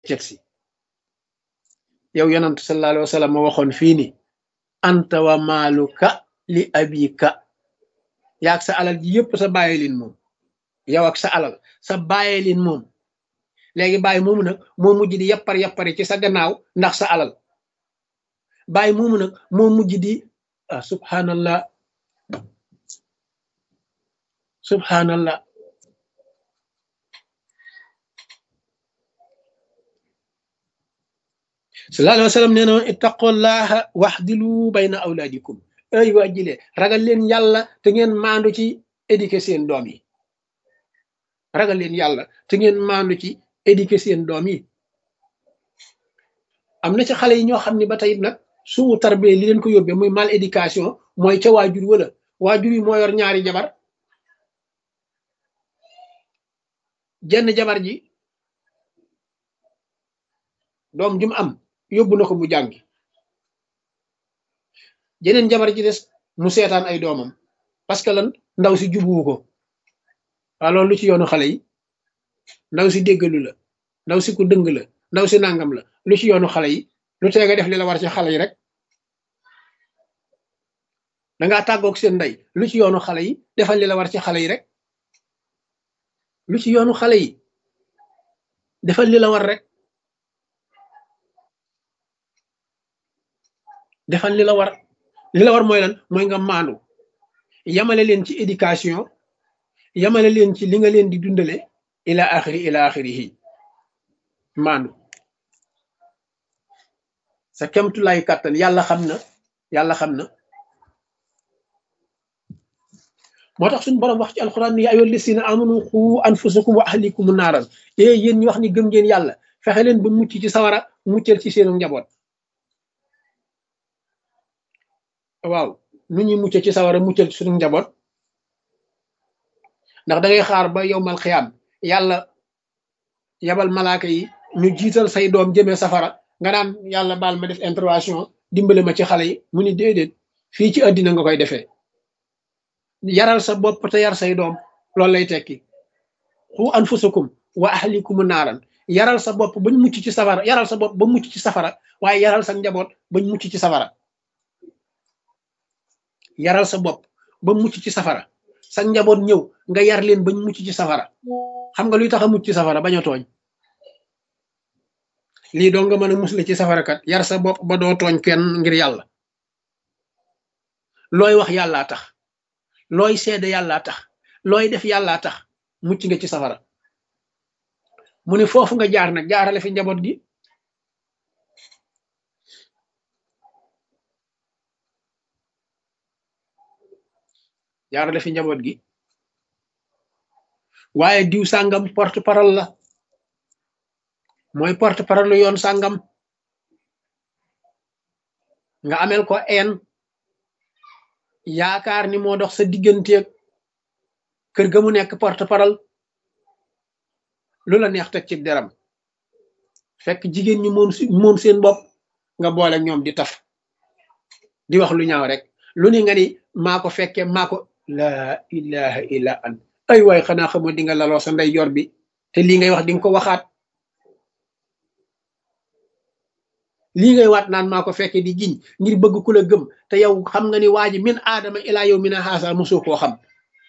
ci yow yonent sallallahu alayhi wa sallam ma waxoon fii ni anta wa maaluka li abika yaag sa alal ji yëpp sa bàyyi leen moom yow ak sa alal sa bàyyi leen moom léegi bàyyi moomu nag moo mujj di yappari ci sa gannaaw ndax sa alal bàyyi moomu nag moo mujj di subhanallah subhanallah sallallahu alayhi wa sallam nee na ittaqullaha waxdilu bayna awlaadikum ay waa jile ragal leen yàlla te ngeen maandu ci éduquer seen doom yi ragal leen yàlla te ngeen maandu ci éduquer seen doom yi am na ci xale yi ñoo xam ne ba tey nag suu tarbiya li leen ko yóbbee muy mal éducation mooy ca waajur wala waajur yi moo yor ñaari jabar jenn jabar ji doom jum am yóbbu na ko mu jàngi jeneen jabar ji des mu seetaan ay doomam parce que lan ndaw si jubuwu ko waaw loolu lu ci yoonu xale yi ndaw si déggalu la ndaw si ku dëng la ndaw si nangam la lu ci yoonu xale yi lu tee nga def li la war ci xale yi rek dangaa tàggoog seen ndey lu ci yoonu xale yi defal li la war ci xale yi rek lu ci yoonu xale yi defal li la war rek defal li la war mooy lan mooy nga maandu yamale leen ci éducation yamale leen ci li nga leen di dundale ila axirihi maandu sa kemtulaay kàttan yàlla xam na moo tax suñu borom wax ci alquran ni yaa ayyuhal lazina amanu qu anfusakum wa ahlikum naaran yéen ñi wax ni gëm ngeen yàlla fexe leen ba mucc ci sawara muccal ci seenu njaboot waaw nu ñuy mucc ci sawara muccal ci suñu njaboot ndax da ngay xaar ba yowmal xiyaam yàlla yabal malaaka yi ñu jiital say doom jëmee safara nga naan yàlla baal ma def intervention dimbale ma ci xale yi mu ni déedéet fii ci àddina nga koy defee yaral sa bopp te yar say doom loolu lay tekki xu anfusakum wa ahlikum naaran yaral sa bopp bañ mucc ci safara yaral sa bopp ba mucc ci safara waaye yaral sa njaboot bañ mucc ci safara yaral sa bopp ba mucc ci safara sa njaboot ñëw nga yar leen bañ mucc ci safara xam nga luy tax a mucc ci safara bañ a tooñ lii doo nga mën a musle ci safara kat yar sa bopp ba doo tooñ kenn ngir yàlla looy wax yàllaa tax looy seede yàllaa tax looy def yàllaa tax mucc nga ci safara mu ne foofu nga jaar nag jaarale fi njaboot gi jaarale fi njaboot gi waaye diw sàngam porte parole la mooy porte parole yoon sàngam nga amel ko en yaakaar ni moo dox sa digganteeg kër ga mu nekk porte parole lu la neex teg ci deram fekk jigéen ñi moom seen bopp nga boole ñoom di taf di wax lu ñaaw rek lu ni nga ni maa ko fekkee maa ko laa ilaha illa an ay waay xanaa xamoo di nga laloo sa ndey jor bi te lii ngay wax di nga ko waxaat lii ngay waat naan maa ko fekkee di giñ ngir bëgg ku la gëm te yow xam nga ni waa ji min aadama ilaa yow mina haasa mosoo koo xam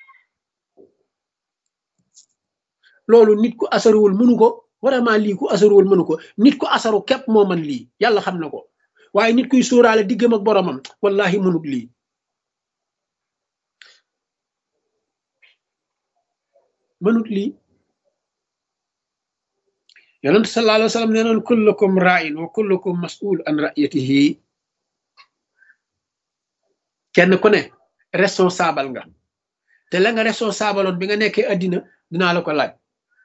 loolu nit ku asaruwul mënu ko vraiment lii ku asaruwul mënu ko nit ku asaru képp moo man lii yàlla xam na ko waaye nit kuy sóoraale diggam ak boromam wallahi mënut lii mënut lii yonent sallallahu alayhi wa sallam nee noon kullukum ra'in wa kullukum mas'ul an ra'iyatihi kenn ku ne responsable nga te la nga responsable oon bi nga nekkee addina dinaa la ko laaj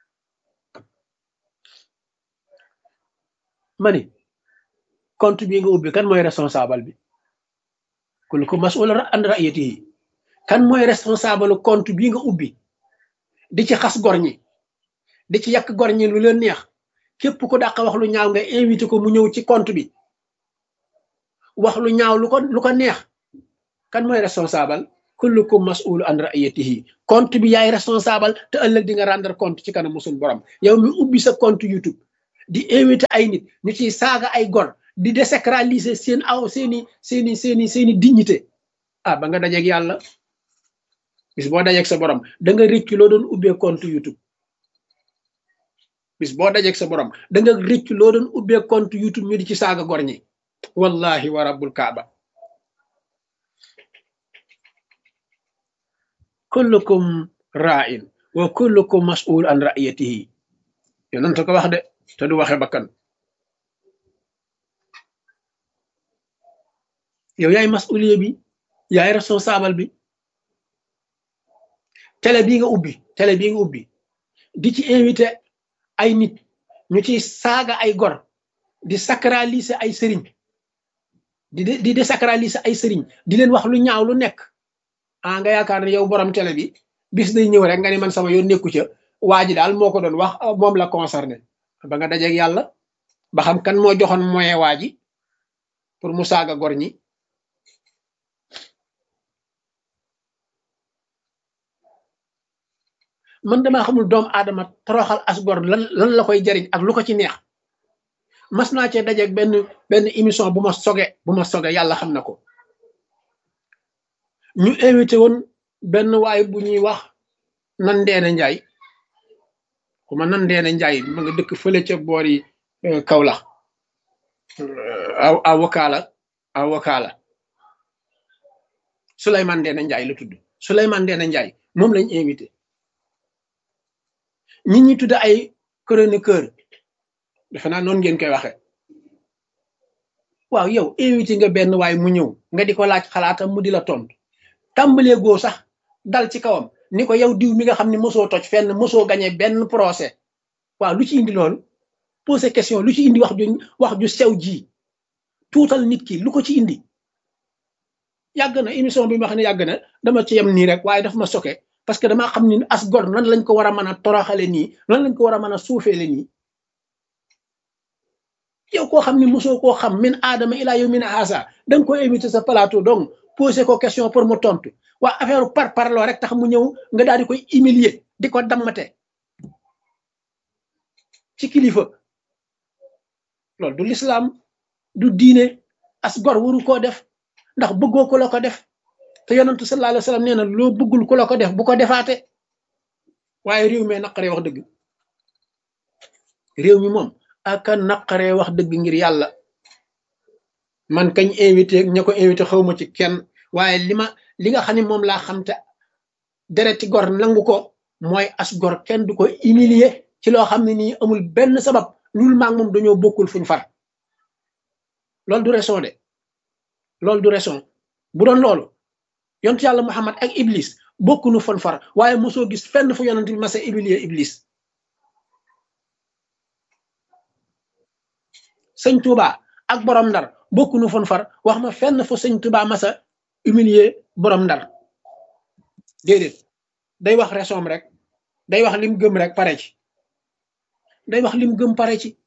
ma ni compte bi nga ubbi kan mooy responsable bi kullukum mas'ul an ra'iyatihi kan mooy responsable compte bi nga ubbi di ci xas gor ñi di ci yàq gor ñi lu leen neex képp ko dàq wax lu ñaaw nga invité ko mu ñëw ci compte bi wax lu ñaaw lu ko neex kan mooy responsable kullukum mas'ul an ra'iyatihi compte bi yaay responsable te ëllëg di nga rendre compte ci kanam musul borom yow mi ubbi sa compte YouTube di invité ay nit ñu ciy saaga ay gor di désacraliser seen aw seeni dignité ah ba nga dajeeg yàlla bis boo dajeeg sa borom da nga rëcc loo doon ubbee compte YouTube bis boo dajeeg sa borom da nga rëcc loo doon ubbee compte YouTube ñu di ci saaga gor ñi wallahi wa rabbul kaaba kullukum ra'in wa kullukum mas'ul an ra'iyatihi yonent ko wax de te du waxe bakkan yow yaay mas'uliye bi yaay responsable bi télé bii nga ubbi di ci invité ay nit ñu ciy saaga ay gor di sacraliser ay sëriñ di désacraliser ay sëriñ di leen wax lu ñaaw lu nekk nga yaakaar ne yow borom télé bi bis day ñëw rek nga ne man sama yoon nekku ca waa ji daal moo ko doon wax moom la concerné ba nga dajeeg yàlla ba xam kan moo joxoon moyen waa ji pour mu saaga gor ñi man damaa xamul doomu aadama toroxal as gor lan la koy jariñ ak lu ko ci neex mas naa cee dajeeg benn émission bu ma soge yàlla xam na ko ñu invité woon benn waay bu ñuy wax Nandeena Njaay xuma Nandeena Njaay ma nga dëkk fële ca boori Kaolack avocat la Souleymane Ndeena Njaay la tudd Souleymane Ndeena Njaay moom lañ invité ñi tudd ay chroniqueur defe naa noonu ngeen koy waxe waaw yow invité nga benn waay mu ñëw nga di ko laaj xalaatam mu di la tontu tàmbalee goo sax dal ci kawam ni ko yow diw mi nga xam ne mosoo toj fenn mosoo gañe benn procès waaw lu ci indi loolu poser question lu ci indi wax ju sew ji tuutal nit ki lu ko ci indi yàgg na émission bi ma xam ne yàgg na dama ci yem nii rek waaye daf ma soke parce que damaa xam ni as gor nan lañ ko war a mën a toroxale nii nan lañ ko war a mën a suufeele nii yow koo xam ne mosoo koo xam min aadama ilaa yow min haasa da nga ko invité sa plateau donc posé ko question pour mu tontu waa affaire par parloo rek tax mu ñëw nga daal di koy humilier di ko dammate ci kilifa loolu du l'islam du diine as gor waru koo def ndax bëggoo ko la ko def te yonentu sallallahu alayhi wa sallam nee na loo bëggul ku la ko def bu ko defaate waaye réew mi naqaree wax dëgg réew mi moom aka naqaree wax dëgg ngir yàlla man kañ invité ña ko invité xawma ci kenn waaye li nga xam ne moom laa xam te dereti gor nangu ko mooy as gor kenn du ko humilier ci loo xam ne nii amul benn sabab lul maag moom dañoo bokkul fuñ far loolu du raison de loolu du raison bu doon loolu yonent yàlla Muhammad ak Iblis bokkunu fon far waaye mosoo gis fenn fu yonent bi masa humilier Iblis sëñ Touba ak borom ndar bokkunu fon far wax ma fenn fu sëñ Touba masa humilier borom ndar déedéet day wax raison rek day wax lim gëm rek pare ci day wax lim gëm pare ci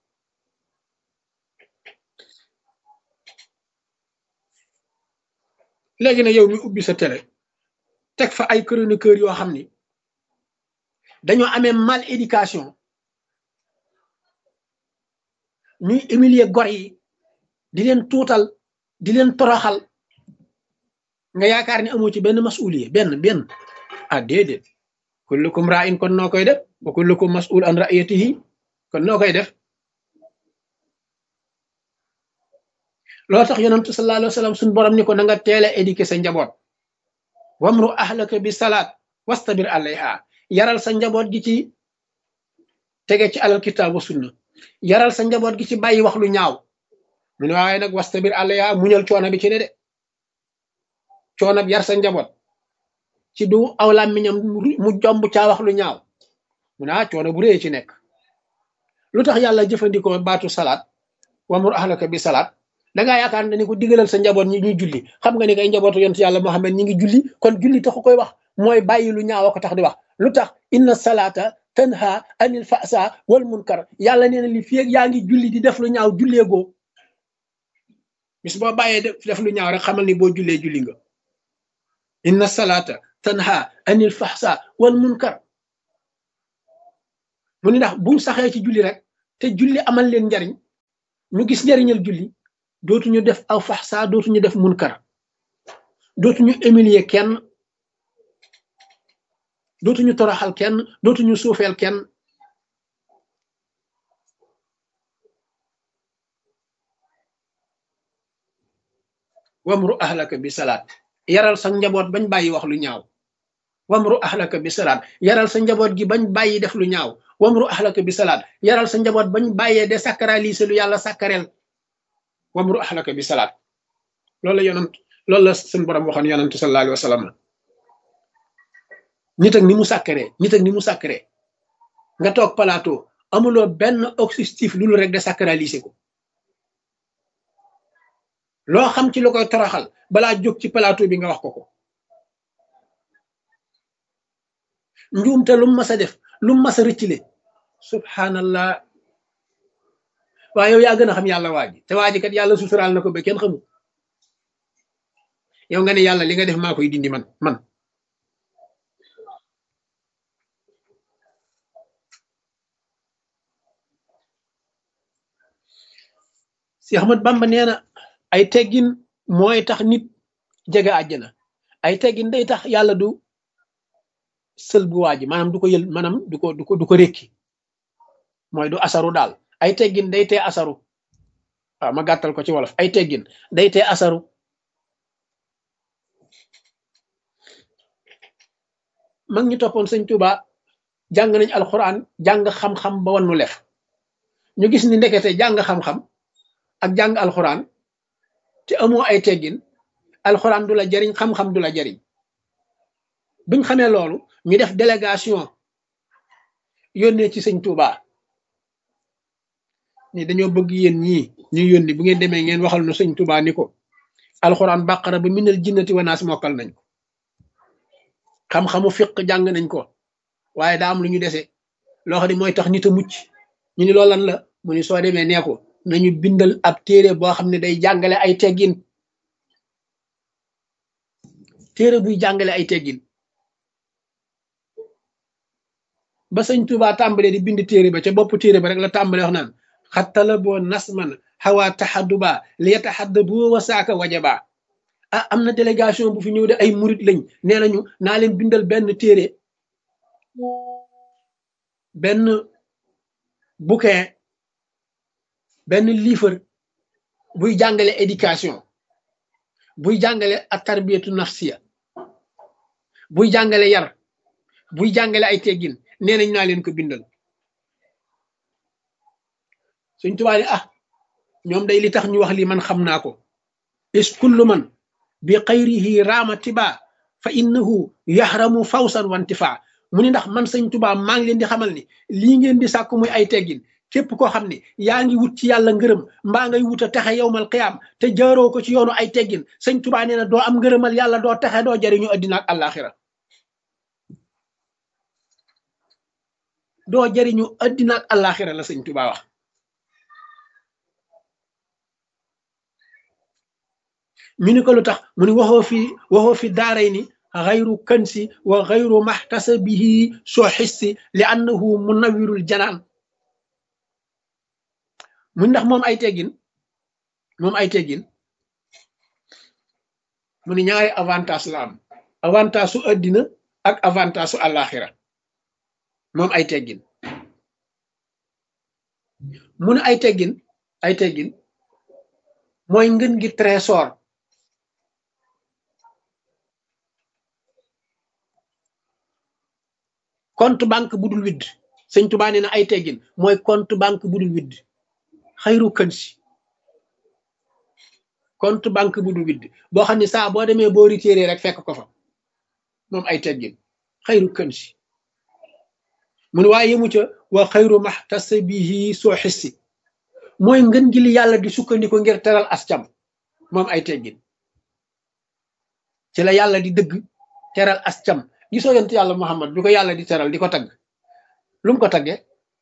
léegi nag yow mi ubbi sa télé teg fa ay chroniqueur yoo xam ni dañoo amee mal éducation ñuy humilier gor yi di leen tuutal di leen toroxal nga yaakaar ni amoo ci benn masuliye benn ah déedéet kullukum ra'in kon noo koy def wa kullukum mas'ul an ra'iyatihi kon noo koy def loolu tax yonentu sallallahu alayhi wa sallam suñu borom ni ko na nga teel a éduquer sa njaboot wamru ahlaka bi salaat wastabir alayha yaral sa njaboot gi ci tege ci alal kitaab wa sunna yaral sa njaboot gi ci bàyyi wax lu ñaaw mu ne waaye nag wastabir alayha muñal coono bi ci ne de coono bi yar sa njaboot ci du aw làmmiñam mu jomb caa wax lu ñaaw mu ne coono bu rëy ci nekk lu tax yàlla jëfandikoo baatu salaat wamru ahlaka bi salaat dangaa yaakaar ne ni ko digalal sa njaboot ñi ñuy julli xam nga ni kay njabootu yonent yàlla Muhammad ñi ngi julli kon julli taxu koy wax mooy bàyyi lu ñaaw ko tax di wax lu tax inna salaata tanha anil fasa wal munkar yàlla nee na li fi yaa ngi julli di def lu ñaaw julleegoo bis boo bàyyee def lu ñaaw rek xamal ni boo jullee julli nga inna salaata tanha anil fasa wal munkar mu ni ndax buñ saxee ci julli rek te julli amal leen njariñ ñu gis njariñal julli dootuñu def aw faxsa dootuñu def munkar dootuñu humilier kenn dootuñu toroxal kenn dootuñu suufeel kenn wamru ahlaka bi salaat yaral sa njaboot bañ bàyyi wax lu ñaaw wamru ahlaka bi salaat yaral sa njaboot gi bañ bàyyi def lu ñaaw wamru ahlaka bi salaat yaral sa njaboot bañ bàyyee de sacraliser lu yàlla sacrel wamru ahlaka bi salaat loolu la suñ borom waxoon yonent sallallahu alayhi wa sallam nit ak ni mu sacré nga toog plateau amuloo benn objectif lu rek de sacraliser ko loo xam ci lu koy toroxal balaa jóg ci plateau bi nga wax ko njuumte lu mu mas a def lu mu mas a rëccile subhanallah waaye yow yaa gën a xam yàlla waaji te waaji kat yàlla suturaal na ko ba kenn xamul yow nga ne yàlla li nga def maa koy dindi man si Ahmad Bamba nee na ay teggin mooy tax nit jege àjjana ay teggin day tax yàlla du sël bu waaji maanaam du ko yël maanaam du ko rékki mooy du asaru daal ay teggin day tee asaru waaw ma gàttal ko ci wolof ay teggin day tee asaru mag ñi toppoon sëñ Tuuba jàng nañ alxuraan jàng xam-xam ba wannu lef ñu gis ni ndekete jàng xam-xam ak jàng alxuraan te amoo ay teggin alxuraan du la jariñ xam-xam du la jariñ biñ xamee loolu ñu def délégation yónnee ci sëñ Tuuba ni dañoo bëgg yéen ñii ñu yónni bu ngeen demee ngeen waxal nu sëñ Tuuba ni ko alxuraan bàqara ba minal jinnati wa naas mokkal nañ ko xam-xamu fiq jàng nañ ko waaye daa am lu ñu dese loo xam ne mooy tax nit a mucc ñu ni loolu lan la mu ni soo demee nee ko nañu bindal ab téere boo xam ne day jàngale ay teggin téere buy jàngale ay teggin ba sëñ Tuuba tàmbalee di bind téere ba ca bopp téere ba rek la tàmbalee wax naan xattala boo nasman xawaa taxadduba li yataxaddabu wa saaka wajaba ah am na délégation bu fi ñëw de ay murit lañ nee nañu naa leen bindal benn téere benn bouquin benn livre buy jàngale éducation buy jàngale ak tarbiyatu nafsiya buy jàngale yar buy jàngale ay teggin nee nañ naa leen ko bindal Sëñ Tuubaa ne ah ñoom day li tax ñu wax li man xam naa ko is kullu man bi xayrihi raama tiba fa innahu yaxramu fawsan wantifa mu ni ndax man Sëñ Tuubaa maa ngi leen di xamal ni lii ngeen di sàkku muy ay teggin képp koo xam ne yaa ngi wut ci yàlla ngërëm mbaa ngay wut a texe yowmal qiyaam te jaaroo ko ci yoonu ay teggin Sëñ Tuubaa nee na doo am ngërëmal yàlla doo texe doo jariñu addina ak àllaaxira doo jariñu addina ak àllaaxira la Sëñ Tuubaa wax ñu ni ko lu tax mu ni waxoo fi daaray ni xayru kansi wa xayru maxtasabihi soo xissi li annahu munawirul janaan mu ndax moom ay teggin mu ni ñaari avantage la am avantage su addina ak avantage su àllaaxira moom ay teggin mu ne ay teggin mooy ngën gi trésor compte banque bu dul widd Sëñ Tuubaa nee na ay teggin mooy compte banque bu dul widd xayru kansi compte banque bu dul widd boo xam ne saa boo demee boo retiré rek fekk ko fa moom ay teggin xayru kansi mu ne waaye yëmu ca wa xayru maxtasabihi soo xissi mooy ngën gi li yàlla di sukkandiku ngir teral ascam moom ay teggin ci la yàlla di dëgg teral ascam gisoo yonent yàlla Muhammad bi ko yàlla di teral di ko tagg lu mu ko taggee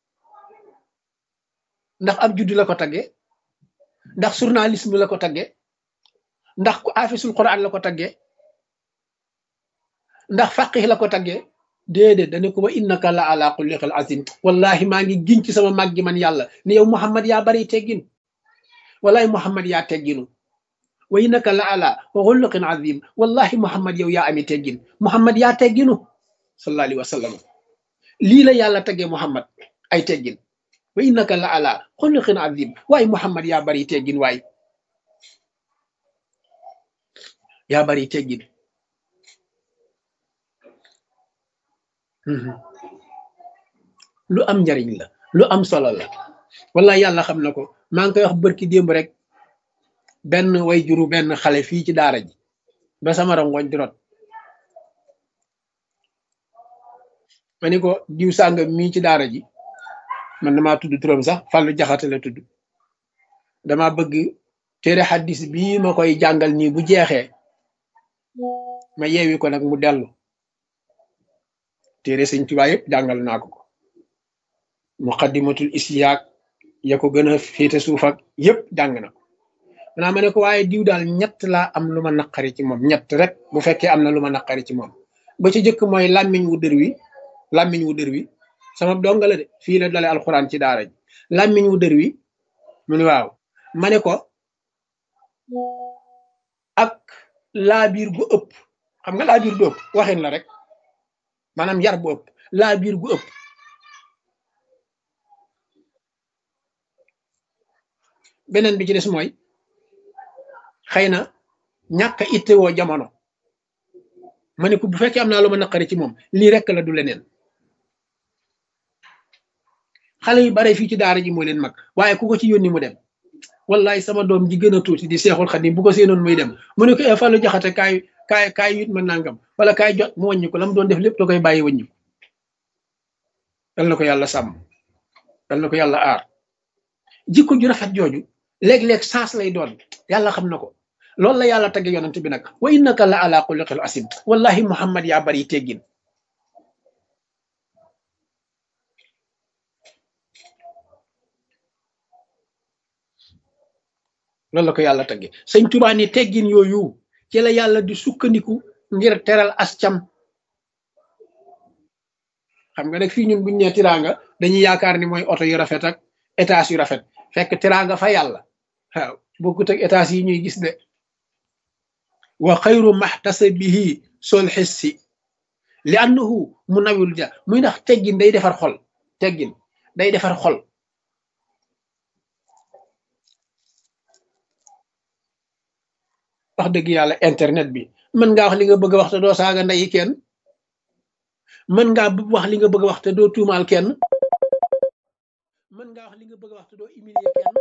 ndax ab juddu la ko taggee ndax journalisme la ko taggee ndax ku afisul quran la ko taggee ndax faqih la ko taggee déedéet dane ko wa innaka la ala xulliqil azim wallahi maa ngi giñ ci sama mag gi man yàlla ni yow Muhammad yaa bari teggin wallahi Muhammad yaa tegginu wa innaka la ala xulliqin azim wallahi Muhammad yow yaa ami teggin Muhammad yaa tegginu sallallahu alayhi wa sallam lii la yàlla teggee Muhammad ay teggin wa innaka la ala xulliqin azim waaye Muhammad yaa bari teggin waay yaa bari teggin lu am njariñ la lu am solo la wallahi yàlla xam na ko maa ngi koy wax bërki démb rek benn way juru benn xale fii ci daara ji ba sama rongoñ di rot ma ni ko diw sàngam mii ci daara ji man damaa tudd turam sax Fallou Jaxate la tudd dama bëgg téere xaddis bii ma koy jàngal nii bu jeexee ma yeewi ko nag mu dellu téere sëñ Tuubaa yëpp jàngal naa ko muqaddimatul isyaak ya ko gën a féete suuf ak yëpp jàng na ko maanaam ma ne ko waaye diw daal ñett laa am lu ma naqari ci moom ñett rek bu fekkee am na lu ma naqari ci moom ba ci jëkk mooy làmmiñ wu dër wi sama donga la de fii la dale alxuraan ci daara ji làmmiñ wu dër wi mu ni waaw ma ne ko ak laabiir gu ëpp xam nga laabiir gu ëpp waxin la rek maanaam yar bu ëpp laabiir gu ëpp beneen bi ci des mooy xëy na ñàkk a ittewoo jamono ma ne ko bu fekkee am naa lu ma naqari ci moom lii rek la du leneen xale yu bare fii ci daara ji moo leen mag waaye ku ko ci yónni mu dem wallahi sama doom ji gën a tuuti di Seexul Xadim bu ko seenoon muy dem mu ne ko Fallou Jaxate kaay yut ma nangam wala kaay jot mu wàññi ko la mu doon def lépp da koy bàyyi wàññi ko dal na ko yàlla sàmm dal na ko yàlla aar jikko ju rafet jooju léeg-léeg sens lay doon yàlla xam na ko loolu la yàlla tagge yonent bi nag wa innaka la ala xuluqil asim wallahi Muhammad yaa bari teggin loolu la ko yàlla tagge sëñ Tuubaa ni teggin yooyu ci la yàlla di sukkandiku ngir teral ascam xam nga nag fii ñun buñ nee tiraanga dañuy yaakaar ni mooy oto yu rafet ak étage yu rafet fekk tiraanga fa yàlla waaw bokkut ak étage yi ñuy gis de wa xayru maxtasabihi sol xissi li annahu mu nawul ja muy ndax teggin day defar xol teggin day defar xol wax dëgg yàlla internet bi mën ngaa wax li nga bëgg a wax te doo saaga ndeyi kenn mën ngaa wax li nga bëgg a wax te doo tuumaal kenn mën ngaa wax li nga bëgg a wax te doo humilier kenn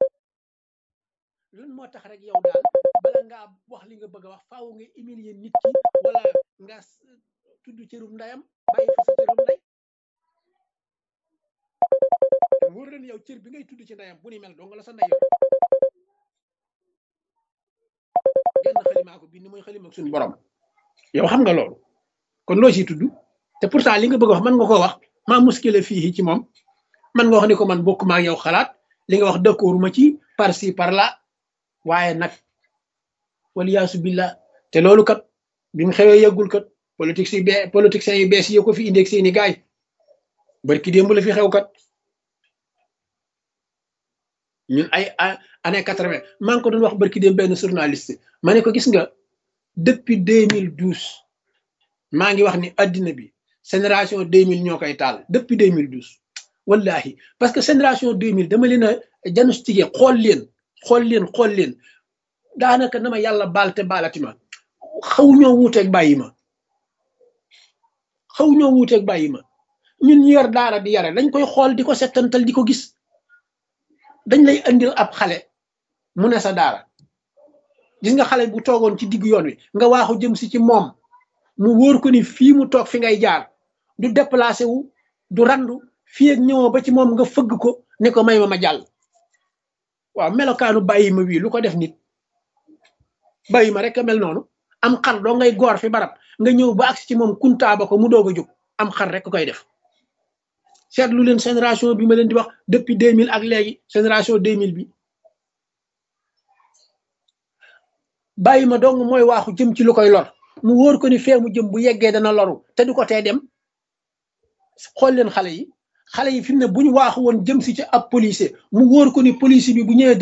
lan moo tax rek yow daal bala ngaa wax li nga bëgg a wax faaw nga humilier nit ki wala nga tudd cërum ndeyam bàyyi fa sa cërum ndey te wóor leen yow cër bi ngay tudd ci ndeyam bu ni mel dong la sa ndey yow genn xalimaa ko bind mooy xalima ak suñu borom yow xam nga loolu kon loo ciy tudd te pourtant li nga bëgg a wax mën nga koo wax maa muskile fii ci moom man nga wax ni ko man bokk maa yow xalaat li nga wax d'accord ma ci par ci par là waaye nag waliyaasu billah te loolu kat bi mu xewee yëggul kat politiciens yu bees yi ko fi indee seeni gaay barki démb la fi xew kat ñun ay année 80 maa ngi ko doon wax barki démb benn journaliste ma ne ko gis nga depuis 2012 maa ngi wax ni addina bi génération 2000 ñoo koy taal depuis 2012 wallahi parce que génération 2000 dama leen a diagnostiqué xool leen daanaka na ma yàlla baal te baalati ma xaw ñoo wuuteeg bàyyi ma ñun ñu yor daara di yare dañ koy xool di ko settantal di ko gis dañ lay andil ab xale mu ne sa daara gis nga xale bu toogoon ci diggu yoon wi nga waaxu jëm si ci moom mu wóor ko ni fii mu toog fi ngay jaar du déplacé wu du randu fii ak ñëwoo ba ci moom nga fëgg ko ne ko may ma jàll waaw melokaanu bàyyi ma wii lu ko def nit bàyyi ma rek a mel noonu am xar doo ngay goor fi barab nga ñëw ba agsi ci moom kuntaaba ko mu doog a jóg am xar rek koy def seetlu leen génération bi ma leen di wax depuis 2000 ak léegi génération 2000 bi bàyyi ma dong mooy waaxu jëm ci lu koy lor mu wóor ko ni fee mu jëm bu yeggee dana loru te du ko tee dem xool leen xale yi fi mu ne bu ñu waaxu woon jëm si ci ab policier mu wóor ko ni policier bi bu ñëwee